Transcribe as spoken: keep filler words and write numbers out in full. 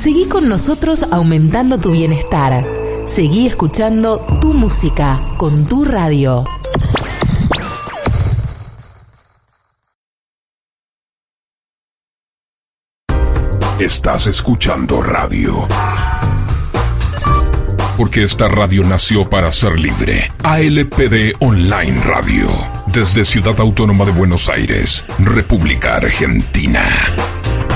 Seguí con nosotros aumentando tu bienestar. Seguí escuchando tu música con tu radio. Estás escuchando radio. Porque esta radio nació para ser libre. A L P D Online Radio. Desde Ciudad Autónoma de Buenos Aires, República Argentina.